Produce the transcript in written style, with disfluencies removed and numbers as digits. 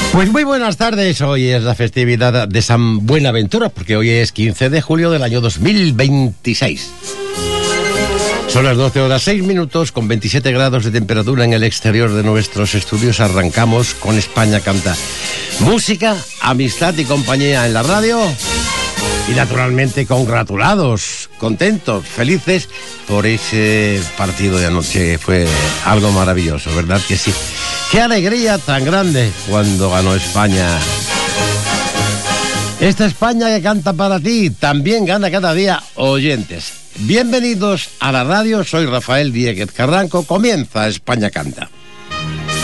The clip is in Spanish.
Pues muy buenas tardes, hoy es la festividad de San Buenaventura, porque hoy es 15 de julio del año 2026. Son las 12:06, con 27 grados de temperatura en el exterior de nuestros estudios. Arrancamos con España Canta. Música, amistad y compañía en la radio. Y naturalmente congratulados, contentos, felices por ese partido de anoche. Fue algo maravilloso, ¿verdad que sí? ¡Qué alegría tan grande cuando ganó España! Esta España que canta para ti también gana cada día oyentes. Bienvenidos a la radio, soy Rafael Dieguez Carranco, comienza España Canta.